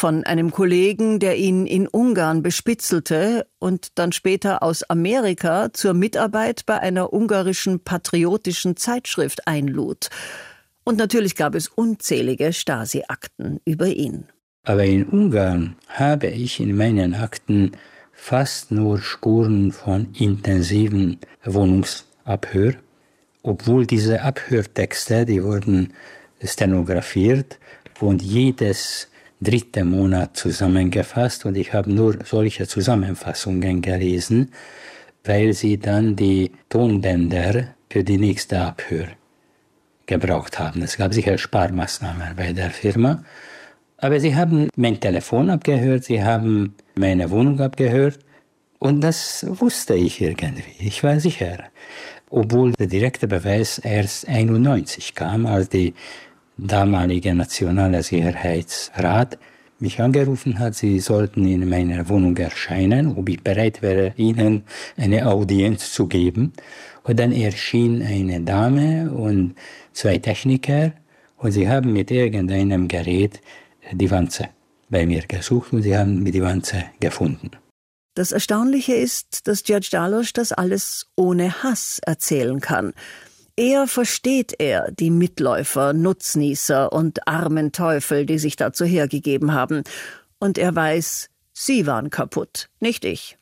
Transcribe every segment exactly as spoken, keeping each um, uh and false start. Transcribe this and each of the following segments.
von einem Kollegen, der ihn in Ungarn bespitzelte und dann später aus Amerika zur Mitarbeit bei einer ungarischen patriotischen Zeitschrift einlud. Und natürlich gab es unzählige Stasi-Akten über ihn. Aber in Ungarn habe ich in meinen Akten fast nur Spuren von intensiven Wohnungsabhör, obwohl diese Abhörtexte, die wurden stenografiert und jedes dritte Monat zusammengefasst, und ich habe nur solche Zusammenfassungen gelesen, weil sie dann die Tonbänder für die nächste Abhör gebraucht haben. Es gab sicher Sparmaßnahmen bei der Firma, aber sie haben mein Telefon abgehört, sie haben meine Wohnung abgehört, und das wusste ich irgendwie, ich war sicher. Obwohl der direkte Beweis erst einundneunzig kam, als die damalige Nationale Sicherheitsrat mich angerufen hat, sie sollten in meiner Wohnung erscheinen, ob ich bereit wäre, ihnen eine Audienz zu geben. Und dann erschien eine Dame und zwei Techniker, und sie haben mit irgendeinem Gerät die Wanze bei mir gesucht, und sie haben die Wanze gefunden. Das Erstaunliche ist, dass György Dallos das alles ohne Hass erzählen kann. Eher versteht er die Mitläufer, Nutznießer und armen Teufel, die sich dazu hergegeben haben. Und er weiß, sie waren kaputt, nicht ich.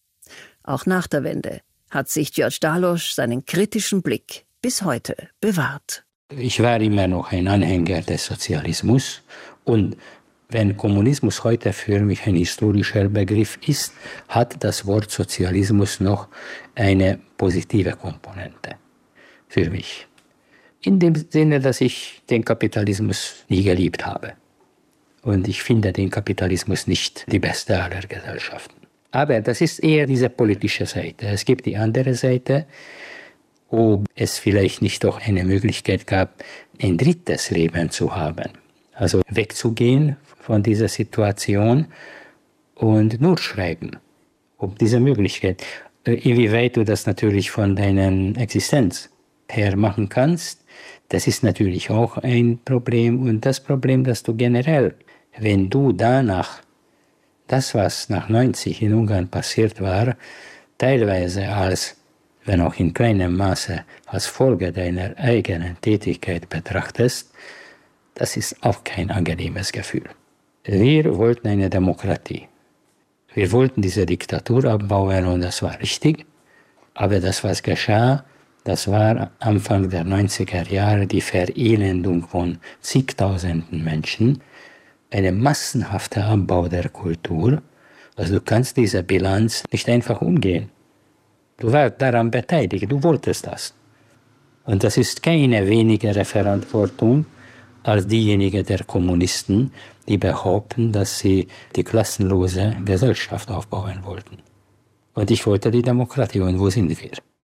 Auch nach der Wende hat sich György Dallos seinen kritischen Blick bis heute bewahrt. Ich war immer noch ein Anhänger des Sozialismus, und wenn Kommunismus heute für mich ein historischer Begriff ist, hat das Wort Sozialismus noch eine positive Komponente für mich. In dem Sinne, dass ich den Kapitalismus nie geliebt habe. Und ich finde den Kapitalismus nicht die beste aller Gesellschaften. Aber das ist eher diese politische Seite. Es gibt die andere Seite, ob es vielleicht nicht doch eine Möglichkeit gab, ein drittes Leben zu haben. Also wegzugehen von dieser Situation und nur schreiben. Ob diese Möglichkeit, inwieweit du das natürlich von deiner Existenz her machen kannst, das ist natürlich auch ein Problem. Und das Problem, dass du generell, wenn du danach, das was nach neunzig in Ungarn passiert war, teilweise als, wenn auch in kleinem Maße, als Folge deiner eigenen Tätigkeit betrachtest, das ist auch kein angenehmes Gefühl. Wir wollten eine Demokratie. Wir wollten diese Diktatur abbauen, und das war richtig. Aber das, was geschah, das war Anfang der neunziger Jahre die Verelendung von zigtausenden Menschen, ein massenhafter Abbau der Kultur. Also du kannst diese Bilanz nicht einfach umgehen. Du warst daran beteiligt, du wolltest das. Und das ist keine wenigere Verantwortung als diejenige der Kommunisten, die behaupten, dass sie die klassenlose Gesellschaft aufbauen wollten. Und ich wollte die Demokratie, und wo sind wir?